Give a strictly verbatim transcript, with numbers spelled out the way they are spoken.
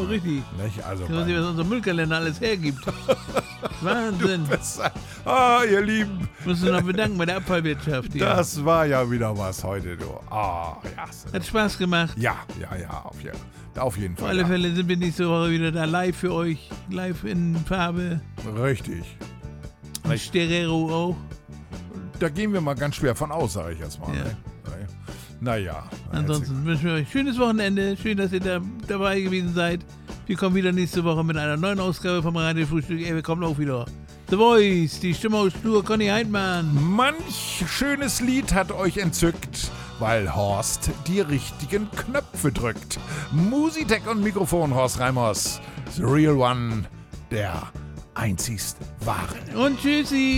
richtig. Nicht? Also Gucken Sie, was unser Müllkalender alles hergibt. Wahnsinn. Ah, ihr Lieben. Müssen wir noch bedanken bei der Abfallwirtschaft hier. Das war ja wieder was heute, du. Ah, ja. Hat Spaß gemacht. Ja, ja, ja, auf jeden, auf jeden Auf Fall. alle ja. Fälle sind wir nächste Woche wieder da live für euch. Live in Farbe. Richtig. Und Stereo auch. Da gehen wir mal ganz schwer von aus, sage ich jetzt mal. Ja. Ne? Naja. Ansonsten wünschen wir euch ein schönes Wochenende. Schön, dass ihr da, dabei gewesen seid. Wir kommen wieder nächste Woche mit einer neuen Ausgabe vom Radio-Frühstück. Ey, wir kommen auch wieder. The Voice, die Stimme aus Stur, Conny Heidmann. Manch schönes Lied hat euch entzückt, weil Horst die richtigen Knöpfe drückt. Musitech und Mikrofon, Horst Reimers. The Real One, der einzigst wahre. Und tschüssi.